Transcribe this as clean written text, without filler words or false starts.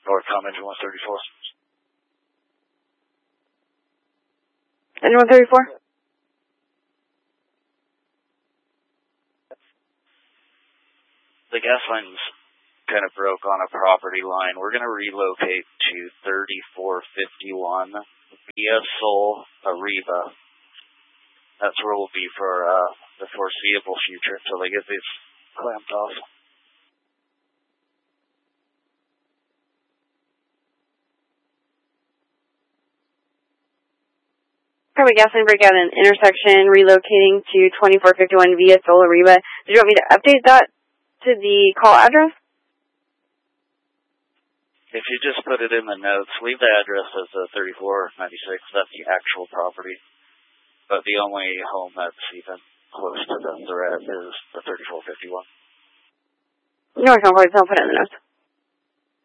North Com Engine 134. Engine 134? The gas line's kind of broke on a property line. We're going to relocate to 3451 via Sol Arriba. That's where we'll be for the foreseeable future until they get these clamped off. Probably gas line breakout in intersection, relocating to 2451 via Sol Arriba. Did you want me to update that to the call address? If you just put it in the notes, leave the address as 3496. That's the actual property. But the only home that's even close to the threat is the 3451. No, I'll put it in the notes.